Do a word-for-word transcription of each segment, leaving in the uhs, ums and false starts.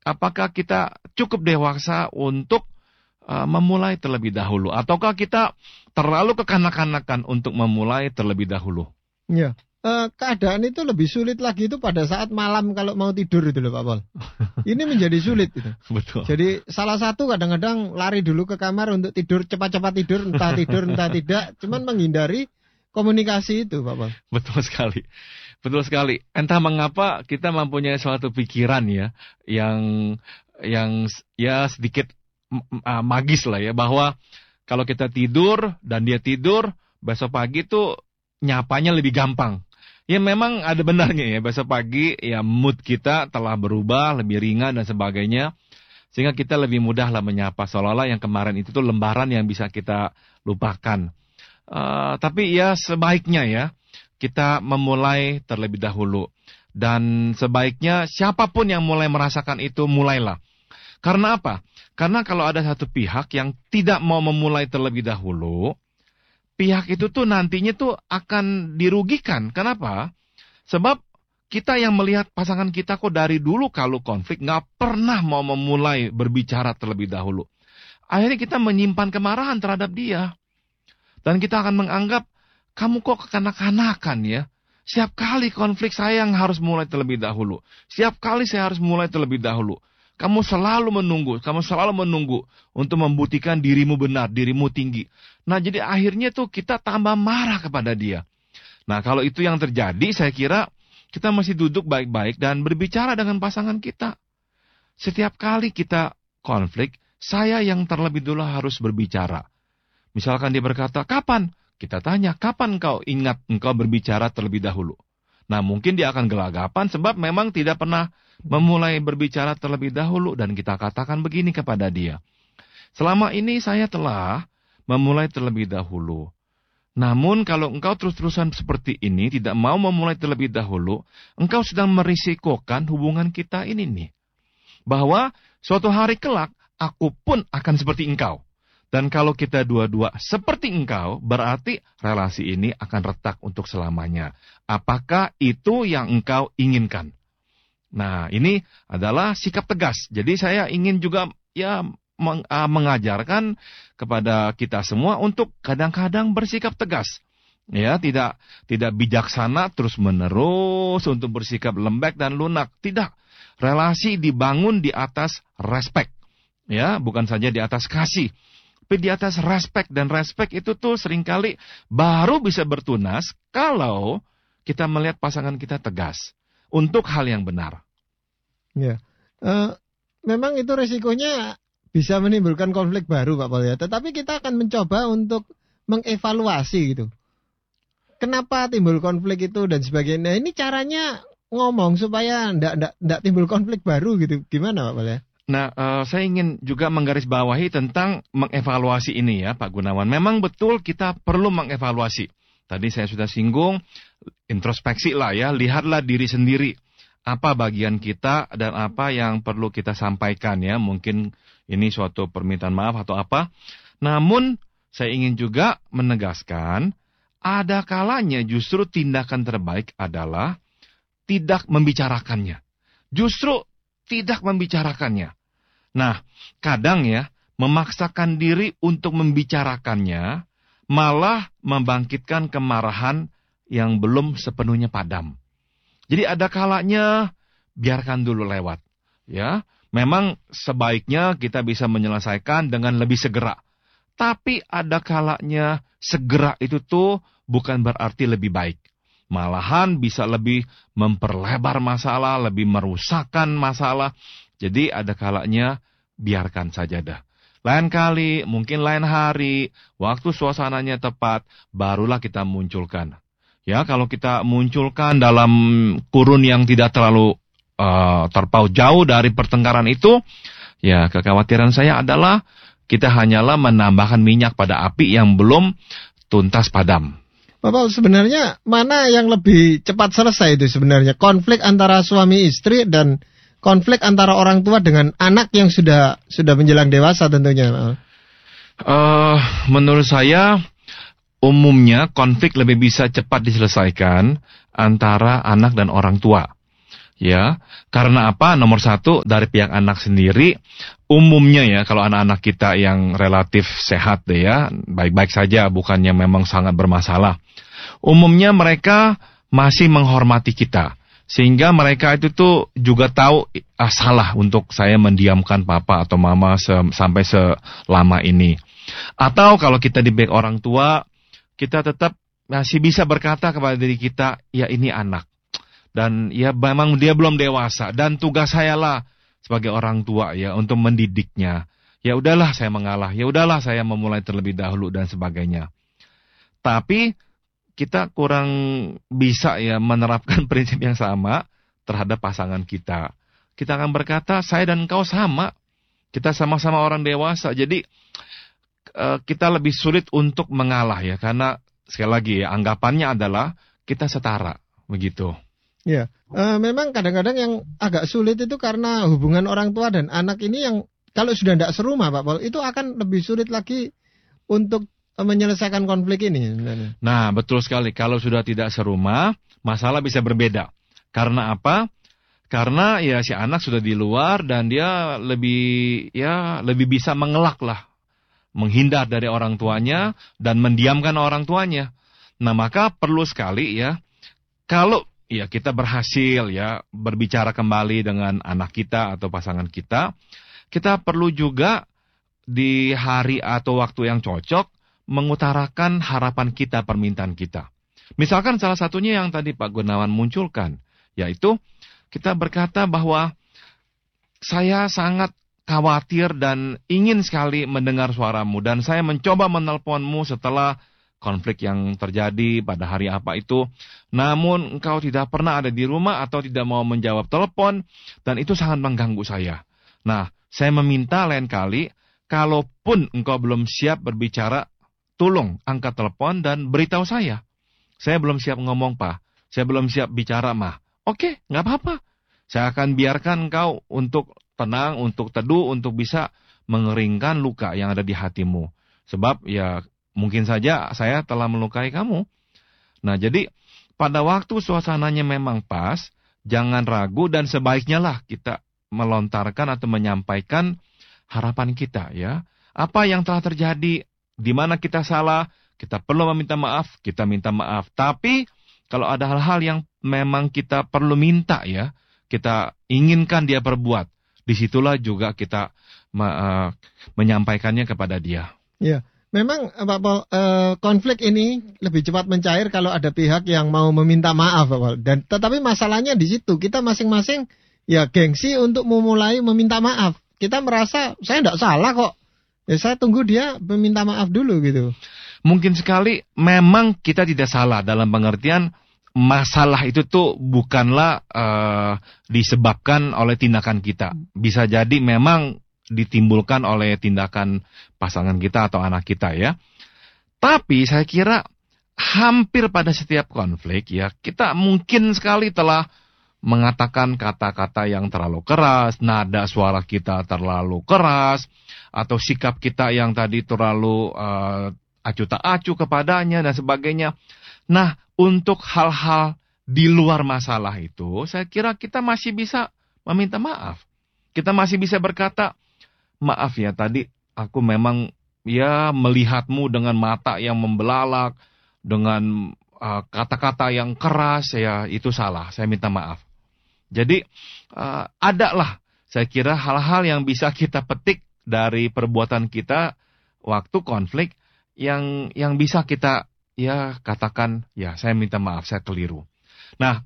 apakah kita cukup dewasa untuk uh, memulai terlebih dahulu, ataukah kita terlalu kekanak-kanakan untuk memulai terlebih dahulu? Ya, uh, keadaan itu lebih sulit lagi itu pada saat malam kalau mau tidur itu loh Pak Pol. Ini menjadi sulit itu. Betul. Jadi salah satu kadang-kadang lari dulu ke kamar untuk tidur, cepat-cepat tidur, entah tidur entah tidak, cuman menghindari komunikasi itu Pak Pol. Betul sekali. Betul sekali. Entah mengapa kita mempunyai suatu pikiran ya yang yang ya sedikit uh, magis lah ya, bahwa kalau kita tidur dan dia tidur, besok pagi tuh nyapanya lebih gampang. Ya memang ada benarnya ya, besok pagi ya mood kita telah berubah, lebih ringan dan sebagainya, sehingga kita lebih mudah lah menyapa, seolah-olah yang kemarin itu tuh lembaran yang bisa kita lupakan. Uh, tapi ya sebaiknya ya kita memulai terlebih dahulu. Dan sebaiknya siapapun yang mulai merasakan itu, mulailah. Karena apa? Karena kalau ada satu pihak yang tidak mau memulai terlebih dahulu, pihak itu tuh nantinya tuh akan dirugikan. Kenapa? Sebab kita yang melihat pasangan kita kok dari dulu kalau konflik nggak pernah mau memulai berbicara terlebih dahulu. Akhirnya kita menyimpan kemarahan terhadap dia. Dan kita akan menganggap, kamu kok kekanak-kanakan ya. Setiap kali konflik saya yang harus mulai terlebih dahulu. Setiap kali saya harus mulai terlebih dahulu. Kamu selalu menunggu, kamu selalu menunggu untuk membuktikan dirimu benar, dirimu tinggi. Nah jadi akhirnya tuh kita tambah marah kepada dia. Nah kalau itu yang terjadi, saya kira kita mesti duduk baik-baik dan berbicara dengan pasangan kita. Setiap kali kita konflik, saya yang terlebih dulu harus berbicara. Misalkan dia berkata, kapan? Kita tanya, kapan engkau ingat engkau berbicara terlebih dahulu? Nah mungkin dia akan gelagapan sebab memang tidak pernah memulai berbicara terlebih dahulu. Dan kita katakan begini kepada dia, selama ini saya telah memulai terlebih dahulu. Namun kalau engkau terus-terusan seperti ini, tidak mau memulai terlebih dahulu, engkau sedang merisikokan hubungan kita ini nih. Bahwa suatu hari kelak, aku pun akan seperti engkau. Dan kalau kita dua-dua seperti engkau, berarti relasi ini akan retak untuk selamanya. Apakah itu yang engkau inginkan? Nah, ini adalah sikap tegas. Jadi saya ingin juga ya meng, uh, mengajarkan kepada kita semua untuk kadang-kadang bersikap tegas. Ya, tidak tidak bijaksana terus-menerus untuk bersikap lembek dan lunak. Tidak. Relasi dibangun di atas respek. Ya, bukan saja di atas kasih. Tapi di atas respek, dan respek itu tuh seringkali baru bisa bertunas kalau kita melihat pasangan kita tegas untuk hal yang benar. Ya, uh, memang itu resikonya bisa menimbulkan konflik baru Pak Pol ya. Tetapi kita akan mencoba untuk mengevaluasi gitu. Kenapa timbul konflik itu dan sebagainya. Ini caranya ngomong supaya ndak ndak ndak timbul konflik baru gitu. Gimana Pak Pol ya? Nah, uh, saya ingin juga menggarisbawahi tentang mengevaluasi ini ya, Pak Gunawan. Memang betul kita perlu mengevaluasi. Tadi saya sudah singgung, introspeksi lah ya, lihatlah diri sendiri. Apa bagian kita dan apa yang perlu kita sampaikan ya. Mungkin ini suatu permintaan maaf atau apa. Namun, saya ingin juga menegaskan, ada kalanya justru tindakan terbaik adalah tidak membicarakannya. Justru tidak membicarakannya. Nah, kadang ya, memaksakan diri untuk membicarakannya malah membangkitkan kemarahan yang belum sepenuhnya padam. Jadi ada kalanya biarkan dulu lewat. Ya, memang sebaiknya kita bisa menyelesaikan dengan lebih segera. Tapi ada kalanya segera itu tuh bukan berarti lebih baik. Malahan bisa lebih memperlebar masalah, lebih merusakkan masalah. Jadi ada kalanya biarkan saja dah. Lain kali, mungkin lain hari, waktu suasananya tepat, barulah kita munculkan. Ya, kalau kita munculkan dalam kurun yang tidak terlalu uh, terpaut jauh dari pertengkaran itu, ya kekhawatiran saya adalah kita hanyalah menambahkan minyak pada api yang belum tuntas padam. Bapak, sebenarnya mana yang lebih cepat selesai itu sebenarnya? Konflik antara suami istri dan konflik antara orang tua dengan anak yang sudah sudah menjelang dewasa tentunya. Uh, menurut saya, umumnya konflik lebih bisa cepat diselesaikan antara anak dan orang tua. Ya, karena apa? Nomor satu, dari pihak anak sendiri, umumnya ya, kalau anak-anak kita yang relatif sehat deh ya, baik-baik saja, bukannya memang sangat bermasalah. Umumnya mereka masih menghormati kita, sehingga mereka itu tuh juga tahu ah, salah untuk saya mendiamkan papa atau mama se- sampai selama ini. Atau kalau kita di back orang tua, kita tetap masih bisa berkata kepada diri kita, ya ini anak. Dan ya memang dia belum dewasa, dan tugas saya lah sebagai orang tua ya untuk mendidiknya. Ya udahlah saya mengalah, ya udahlah saya memulai terlebih dahulu dan sebagainya. Tapi kita kurang bisa ya menerapkan prinsip yang sama terhadap pasangan kita. Kita akan berkata, saya dan engkau sama. Kita sama-sama orang dewasa. Jadi uh, kita lebih sulit untuk mengalah ya, karena sekali lagi ya, anggapannya adalah kita setara, begitu. Ya, uh, memang kadang-kadang yang agak sulit itu karena hubungan orang tua dan anak ini yang kalau sudah tidak serumah, Pak Paul, itu akan lebih sulit lagi untuk uh, menyelesaikan konflik ini. Nah, betul sekali. Kalau sudah tidak serumah, masalah bisa berbeda. Karena apa? Karena ya si anak sudah di luar dan dia lebih ya lebih bisa mengelak lah, menghindar dari orang tuanya dan mendiamkan orang tuanya. Nah, maka perlu sekali ya kalau ya kita berhasil ya berbicara kembali dengan anak kita atau pasangan kita, kita perlu juga di hari atau waktu yang cocok mengutarakan harapan kita, permintaan kita. Misalkan salah satunya yang tadi Pak Gunawan munculkan, yaitu kita berkata bahwa saya sangat khawatir dan ingin sekali mendengar suaramu, dan saya mencoba menelponmu setelah konflik yang terjadi pada hari apa itu, namun engkau tidak pernah ada di rumah atau tidak mau menjawab telepon, dan itu sangat mengganggu saya. Nah, saya meminta lain kali, kalaupun engkau belum siap berbicara, tolong angkat telepon dan beritahu saya. Saya belum siap ngomong, Pak. Saya belum siap bicara, Mah. Oke, nggak apa-apa. Saya akan biarkan engkau untuk tenang, untuk teduh, untuk bisa mengeringkan luka yang ada di hatimu. Sebab ya mungkin saja saya telah melukai kamu. Nah, jadi pada waktu suasananya memang pas, jangan ragu dan sebaiknya lah kita melontarkan atau menyampaikan harapan kita ya. Apa yang telah terjadi, di mana kita salah, kita perlu meminta maaf, kita minta maaf. Tapi kalau ada hal-hal yang memang kita perlu minta ya, kita inginkan dia perbuat, disitulah juga kita uh, menyampaikannya kepada dia. Ya. Memang Pak Paul, eh, konflik ini lebih cepat mencair kalau ada pihak yang mau meminta maaf, Pak Paul. Dan tetapi masalahnya di situ, kita masing-masing ya gengsi untuk memulai meminta maaf. Kita merasa saya tidak salah kok. Ya saya tunggu dia meminta maaf dulu gitu. Mungkin sekali memang kita tidak salah dalam pengertian masalah itu tuh bukanlah uh, disebabkan oleh tindakan kita. Bisa jadi memang ditimbulkan oleh tindakan pasangan kita atau anak kita ya. Tapi saya kira hampir pada setiap konflik ya, kita mungkin sekali telah mengatakan kata-kata yang terlalu keras, nada suara kita terlalu keras, atau sikap kita yang tadi terlalu uh, acuh tak acuh kepadanya dan sebagainya. Nah, untuk hal-hal di luar masalah itu, saya kira kita masih bisa meminta maaf. Kita masih bisa berkata, maaf ya tadi aku memang ya melihatmu dengan mata yang membelalak, dengan uh, kata-kata yang keras, ya itu salah, saya minta maaf. Jadi uh, ada lah saya kira hal-hal yang bisa kita petik dari perbuatan kita waktu konflik yang yang bisa kita ya katakan ya saya minta maaf, saya keliru. Nah,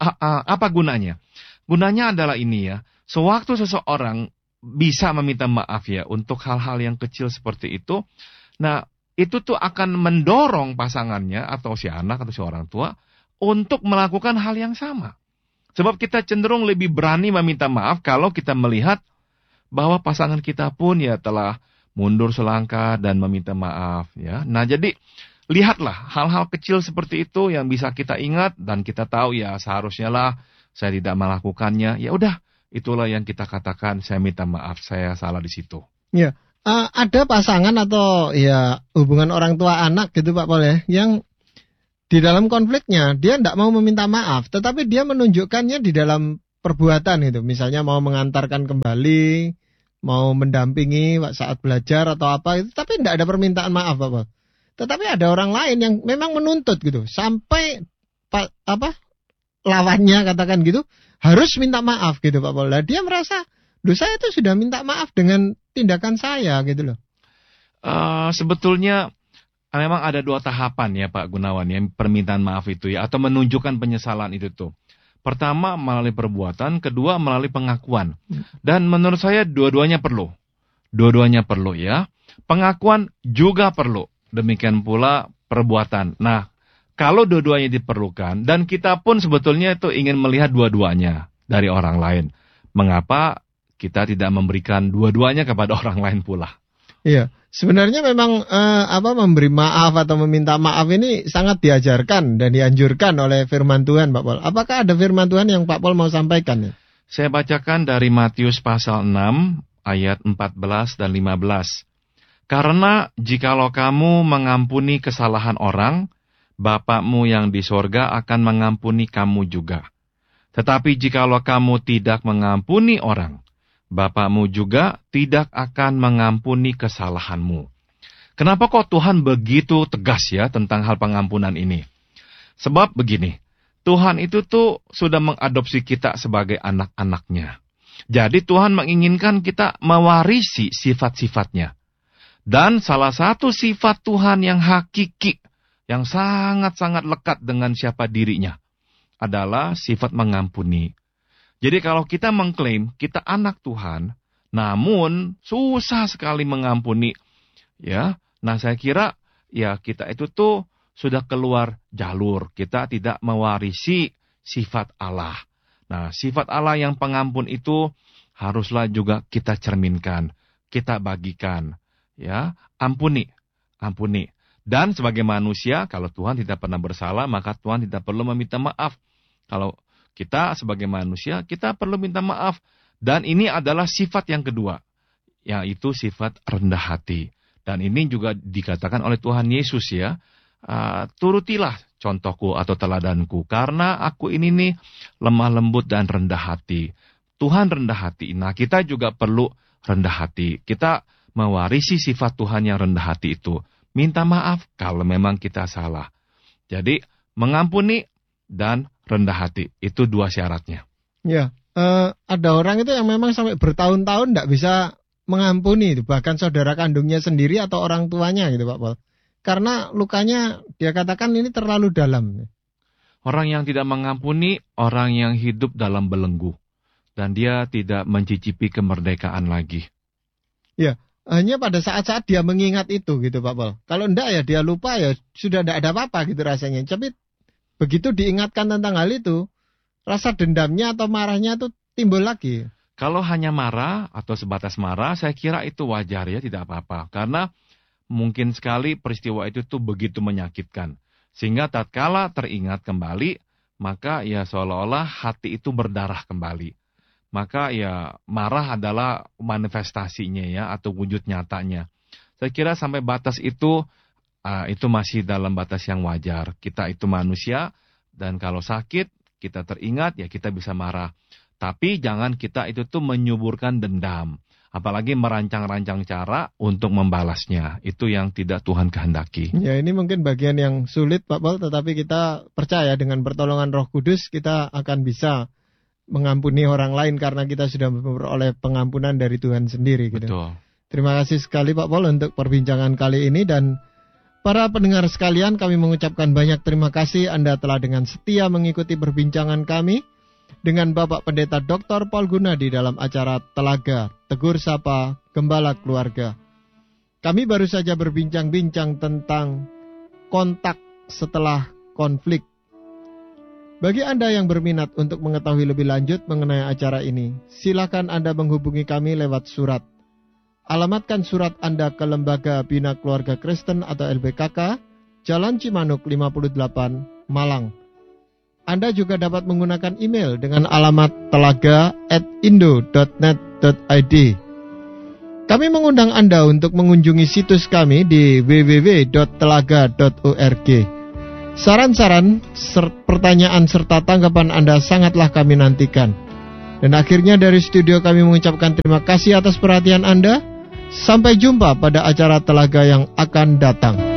apa gunanya? Gunanya adalah ini ya, sewaktu seseorang bisa meminta maaf ya untuk hal-hal yang kecil seperti itu, nah itu tuh akan mendorong pasangannya atau si anak atau si orang tua untuk melakukan hal yang sama. Sebab kita cenderung lebih berani meminta maaf kalau kita melihat bahwa pasangan kita pun ya telah mundur selangkah dan meminta maaf ya. Nah jadi lihatlah hal-hal kecil seperti itu yang bisa kita ingat dan kita tahu ya seharusnya lah saya tidak melakukannya. Ya udah, itulah yang kita katakan saya minta maaf, saya salah di situ. Ya, uh, ada pasangan atau ya hubungan orang tua anak gitu Pak Paul ya, yang di dalam konfliknya dia tidak mau meminta maaf, tetapi dia menunjukkannya di dalam perbuatan itu, misalnya mau mengantarkan kembali, mau mendampingi saat belajar atau apa itu, tapi tidak ada permintaan maaf Pak. Tetapi ada orang lain yang memang menuntut gitu, sampai pa, apa lawannya katakan gitu harus minta maaf gitu Pak Paul. Nah, dia merasa, loh saya itu sudah minta maaf dengan tindakan saya gitu loh. Uh, sebetulnya memang ada dua tahapan ya Pak Gunawan, yang permintaan maaf itu ya, atau menunjukkan penyesalan itu tuh. Pertama melalui perbuatan, kedua melalui pengakuan. Dan menurut saya dua-duanya perlu. Dua-duanya perlu ya. Pengakuan juga perlu. Demikian pula perbuatan. Nah, kalau dua-duanya diperlukan, dan kita pun sebetulnya itu ingin melihat dua-duanya dari orang lain. Mengapa kita tidak memberikan dua-duanya kepada orang lain pula? Iya, sebenarnya memang eh, apa memberi maaf atau meminta maaf ini sangat diajarkan dan dianjurkan oleh firman Tuhan, Pak Paul. Apakah ada firman Tuhan yang Pak Paul mau sampaikan? Saya bacakan dari Matius pasal enam ayat empat belas dan lima belas. Karena jikalau kamu mengampuni kesalahan orang, Bapakmu yang di sorga akan mengampuni kamu juga. Tetapi jikalau kamu tidak mengampuni orang, Bapakmu juga tidak akan mengampuni kesalahanmu. Kenapa kok Tuhan begitu tegas ya tentang hal pengampunan ini? Sebab begini, Tuhan itu tuh sudah mengadopsi kita sebagai anak-anaknya. Jadi Tuhan menginginkan kita mewarisi sifat-sifatnya. Dan salah satu sifat Tuhan yang hakiki, yang sangat-sangat lekat dengan siapa dirinya, adalah sifat mengampuni. Jadi kalau kita mengklaim kita anak Tuhan, namun susah sekali mengampuni, ya. Nah, saya kira ya kita itu tuh sudah keluar jalur. Kita tidak mewarisi sifat Allah. Nah, sifat Allah yang pengampun itu haruslah juga kita cerminkan, kita bagikan, ya. Ampuni, ampuni. Dan sebagai manusia, kalau Tuhan tidak pernah bersalah, maka Tuhan tidak perlu meminta maaf. Kalau kita sebagai manusia, kita perlu minta maaf. Dan ini adalah sifat yang kedua, yaitu sifat rendah hati. Dan ini juga dikatakan oleh Tuhan Yesus ya, uh, turutilah contohku atau teladanku, karena aku ini nih lemah lembut dan rendah hati. Tuhan rendah hati. Nah, kita juga perlu rendah hati. Kita mewarisi sifat Tuhan yang rendah hati itu. Minta maaf kalau memang kita salah. Jadi, mengampuni dan rendah hati. Itu dua syaratnya. Ya, uh, ada orang itu yang memang sampai bertahun-tahun tidak bisa mengampuni. Bahkan saudara kandungnya sendiri atau orang tuanya gitu Pak Paul. Karena lukanya dia katakan ini terlalu dalam. Orang yang tidak mengampuni, orang yang hidup dalam belenggu. Dan dia tidak mencicipi kemerdekaan lagi. Ya, hanya pada saat-saat dia mengingat itu gitu Pak Paul. Kalau enggak ya dia lupa ya sudah tidak ada apa-apa gitu rasanya. Tapi begitu diingatkan tentang hal itu, rasa dendamnya atau marahnya itu timbul lagi. Kalau hanya marah atau sebatas marah, saya kira itu wajar ya, tidak apa-apa. Karena mungkin sekali peristiwa itu tuh begitu menyakitkan. Sehingga tatkala teringat kembali, maka ya seolah-olah hati itu berdarah kembali. Maka ya marah adalah manifestasinya ya, atau wujud nyatanya. Saya kira sampai batas itu, uh, itu masih dalam batas yang wajar. Kita itu manusia, dan kalau sakit, kita teringat, ya kita bisa marah. Tapi jangan kita itu tuh menyuburkan dendam. Apalagi merancang-rancang cara untuk membalasnya. Itu yang tidak Tuhan kehendaki. Ya, ini mungkin bagian yang sulit Pak Paul, tetapi kita percaya dengan pertolongan Roh Kudus, kita akan bisa mengampuni orang lain karena kita sudah memperoleh pengampunan dari Tuhan sendiri. Gitu. Betul. Terima kasih sekali Pak Paul untuk perbincangan kali ini, dan para pendengar sekalian, kami mengucapkan banyak terima kasih Anda telah dengan setia mengikuti perbincangan kami dengan Bapak Pendeta Doktor Paul Gunadi dalam acara Telaga Tegur Sapa Gembala Keluarga. Kami baru saja berbincang-bincang tentang kontak setelah konflik. Bagi Anda yang berminat untuk mengetahui lebih lanjut mengenai acara ini, silakan Anda menghubungi kami lewat surat. Alamatkan surat Anda ke Lembaga Bina Keluarga Kristen atau L B K K, Jalan Cimanuk lima puluh delapan, Malang. Anda juga dapat menggunakan email dengan alamat telaga at indo dot net dot i d. Kami mengundang Anda untuk mengunjungi situs kami di w w w dot telaga dot org. Saran-saran, ser- pertanyaan serta tanggapan Anda sangatlah kami nantikan. Dan akhirnya dari studio kami mengucapkan terima kasih atas perhatian Anda. Sampai jumpa pada acara Telaga yang akan datang.